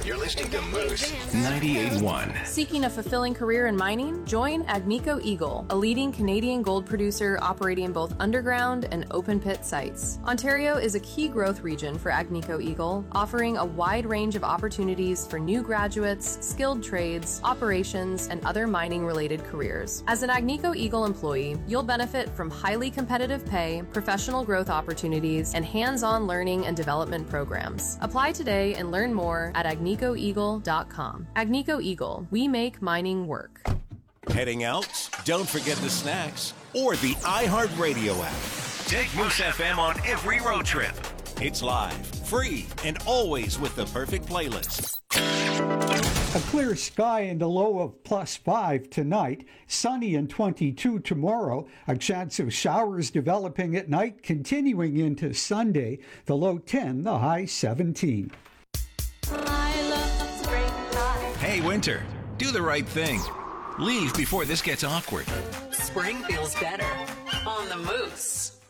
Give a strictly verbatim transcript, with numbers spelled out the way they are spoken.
You're listening to Moose ninety-eight point one. Seeking a fulfilling career in mining? Join Agnico Eagle, a leading Canadian gold producer operating both underground and open pit sites. Ontario is a key growth region for Agnico Eagle, offering a wide range of opportunities for new graduates, skilled trades, operations, and other mining-related careers. As an Agnico Eagle employee, you'll benefit from highly competitive pay, professional growth opportunities, and hands-on learning and development programs. Apply today and learn more at agnico eagle dot com. Agnico Eagle, we make mining work. Heading out? Don't forget the snacks or the iHeartRadio app. Take Moose F M on every road trip. It's live, free, and always with the perfect playlist. A clear sky and a low of plus five tonight. Sunny and twenty-two tomorrow. A chance of showers developing at night, continuing into Sunday. The low ten, the high seventeen. Hey, Winter, do the right thing. Leave before this gets awkward. Spring feels better on the Moose.